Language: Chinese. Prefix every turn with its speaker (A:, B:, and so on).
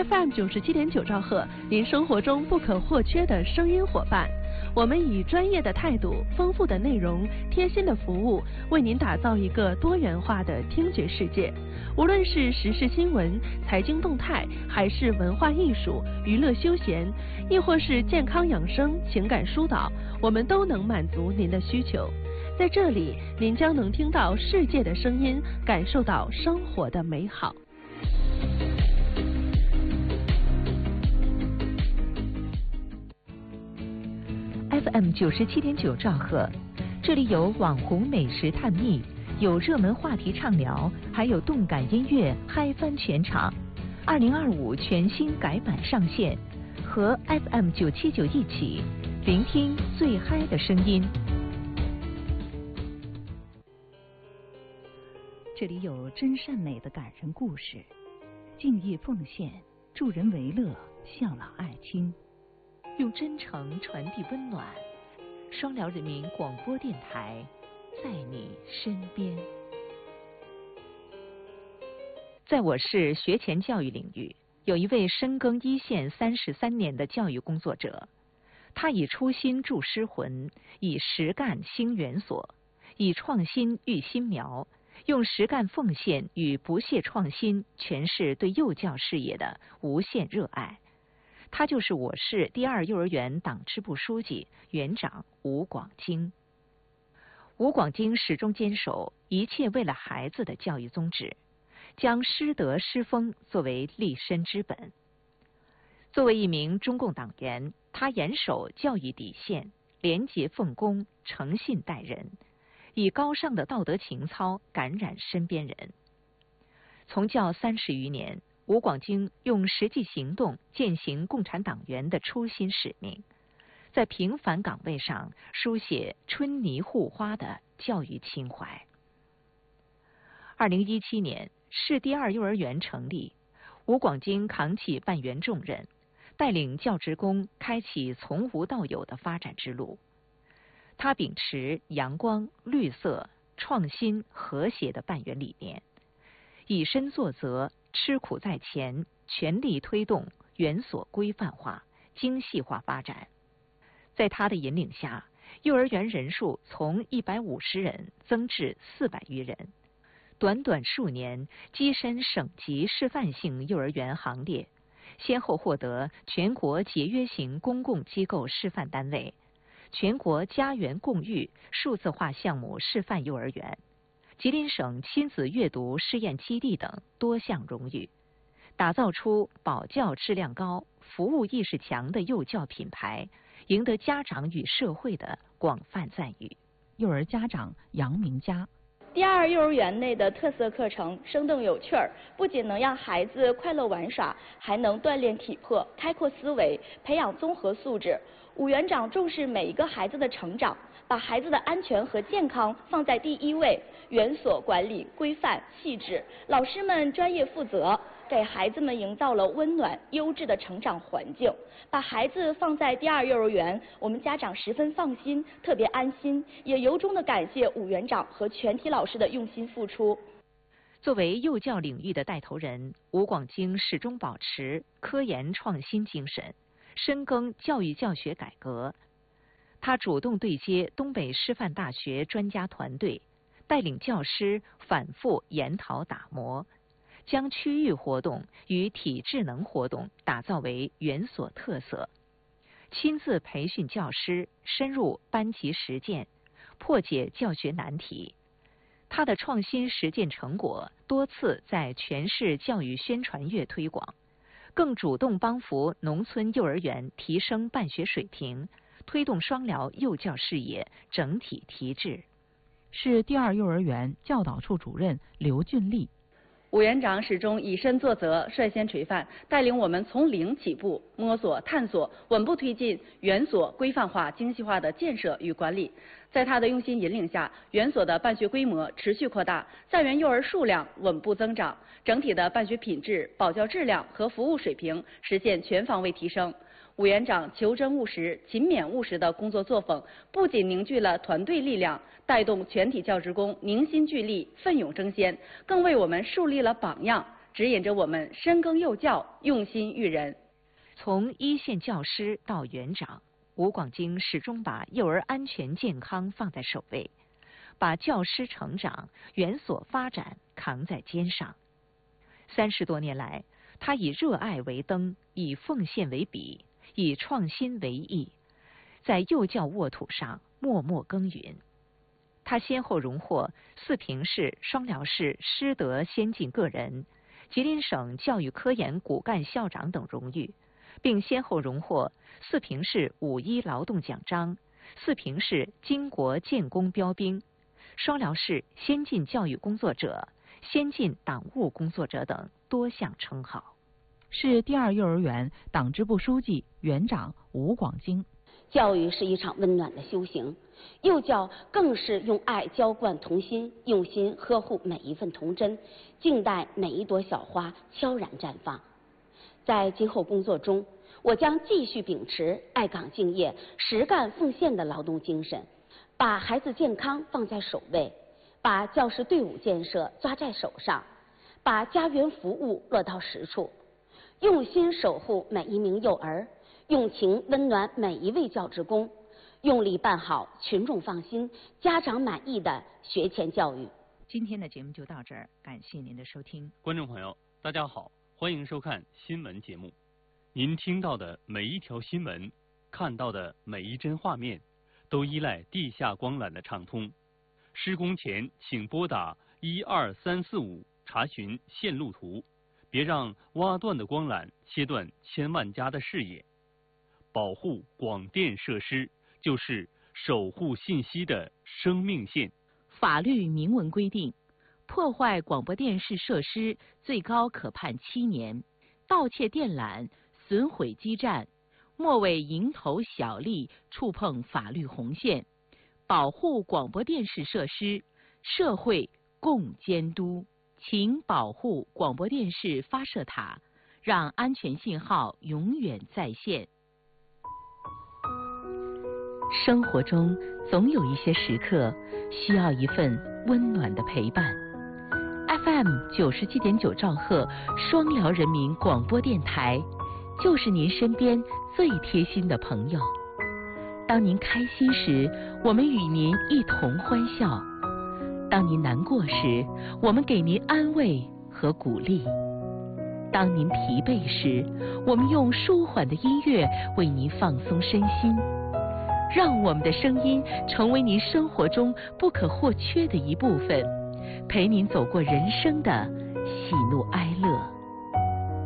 A: FM 97.9兆赫，您生活中不可或缺的声音伙伴。我们以专业的态度、丰富的内容、贴心的服务，为您打造一个多元化的听觉世界。无论是时事新闻、财经动态，还是文化艺术、娱乐休闲，亦或是健康养生、情感疏导，我们都能满足您的需求。在这里，您将能听到世界的声音，感受到生活的美好。
B: FM 97.9兆赫，这里有网红美食探秘，有热门话题畅聊，还有动感音乐嗨翻全场。2025全新改版上线，和 FM 979一起聆听最嗨的声音。这里有真善美的感人故事，敬业奉献，助人为乐，孝老爱亲。用真诚传递温暖，双辽人民广播电台在你身边。在我市学前教育领域，有一位深耕一线33年的教育工作者，他以初心铸诗魂，以实干兴园所，以创新育新苗，用实干奉献与不懈创新诠释对幼教事业的无限热爱。他就是我市第2幼儿园党支部书记、园长吴广京。吴广京始终坚守一切为了孩子的教育宗旨，将师德师风作为立身之本。作为一名中共党员，他严守教育底线，廉洁奉公，诚信待人，以高尚的道德情操感染身边人。从教30余年，吴广京用实际行动践行共产党员的初心使命，在平凡岗位上书写春泥护花的教育情怀。2017年，市第2幼儿园成立，吴广京扛起办园重任，带领教职工开启从无到有的发展之路。他秉持阳光、绿色、创新、和谐的办园理念，以身作则，吃苦在前，全力推动园所规范化、精细化发展。在他的引领下，幼儿园人数从150人增至400余人，短短数年跻身省级示范性幼儿园行列，先后获得全国节约型公共机构示范单位、全国家园共育数字化项目示范幼儿园、吉林省亲子阅读试验基地等多项荣誉，打造出保教质量高、服务意识强的幼教品牌，赢得家长与社会的广泛赞誉。幼儿家长杨明佳。
C: 第2幼儿园内的特色课程生动有趣儿，不仅能让孩子快乐玩耍，还能锻炼体魄、开阔思维，培养综合素质。吴园长重视每一个孩子的成长，把孩子的安全和健康放在第一位，园所管理规范细致，老师们专业负责，给孩子们营造了温暖优质的成长环境。把孩子放在第2幼儿园，我们家长十分放心，特别安心，也由衷的感谢吴园长和全体老师的用心付出。
B: 作为幼教领域的带头人，吴广京始终保持科研创新精神，深耕教育教学改革。他主动对接东北师范大学专家团队，带领教师反复研讨打磨，将区域活动与体智能活动打造为园所特色，亲自培训教师，深入班级实践，破解教学难题。他的创新实践成果多次在全市教育宣传月推广，更主动帮扶农村幼儿园提升办学水平，推动双辽幼教事业整体提质。
D: 市第2幼儿园教导处主任刘俊丽。
E: 吴园长始终以身作则，率先垂范，带领我们从零起步，摸索探索，稳步推进园所规范化、精细化的建设与管理。在他的用心引领下，园所的办学规模持续扩大，在园幼儿数量稳步增长，整体的办学品质、保教质量和服务水平实现全方位提升。吴园长求真务实、勤勉务实的工作作风，不仅凝聚了团队力量，带动全体教职工凝心聚力、奋勇争先，更为我们树立了榜样， 指引着我们深耕幼教，用心育人。
B: 从一线教师到园长，吴广京始终把幼儿安全健康放在首位，把教师成长、园所发展扛在肩上。30多年来，他以热爱为灯，以奉献为笔，以创新为艺，在幼教沃土上默默耕耘。他先后荣获四平市、双辽市师德先进个人、吉林省教育科研骨干校长等荣誉，并先后荣获四平市5·1劳动奖章、四平市巾帼建功标兵、双辽市先进教育工作者、先进党务工作者等多项称号。
D: 市第2幼儿园党支部书记、园长吴广京。
F: 教育是一场温暖的修行，幼教更是用爱浇灌童心，用心呵护每一份童真，静待每一朵小花悄然绽放。在今后工作中，我将继续秉持爱岗敬业、实干奉献的劳动精神，把孩子健康放在首位，把教师队伍建设抓在手上，把家园服务落到实处，用心守护每一名幼儿，用情温暖每一位教职工，用力办好群众放心、家长满意的学前教育。
B: 今天的节目就到这儿，感谢您的收听。
G: 观众朋友，大家好，欢迎收看新闻节目。您听到的每一条新闻，看到的每一帧画面，都依赖地下光缆的畅通。施工前请拨打12345查询线路图，别让挖断的光缆切断千万家的视野。保护广电设施就是守护信息的生命线。
D: 法律明文规定，破坏广播电视设施最高可判7年，盗窃电缆、损毁基站，莫为蝇头小利触碰法律红线。保护广播电视设施，社会共监督。请保护广播电视发射塔，让安全信号永远在线。
A: 生活中总有一些时刻需要一份温暖的陪伴。FM 97.9兆赫双辽人民广播电台，就是您身边最贴心的朋友。当您开心时，我们与您一同欢笑；当您难过时，我们给您安慰和鼓励；当您疲惫时，我们用舒缓的音乐为您放松身心。让我们的声音成为您生活中不可或缺的一部分，陪您走过人生的喜怒哀乐。